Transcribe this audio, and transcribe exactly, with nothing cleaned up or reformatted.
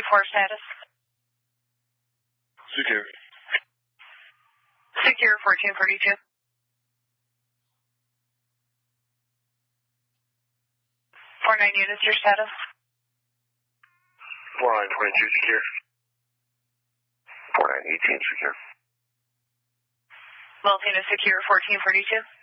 four status. Secure. Secure fourteen forty-two. four nine units, your status. four nine twenty-two secure. four nine eighteen secure. Multina secure fourteen forty-two.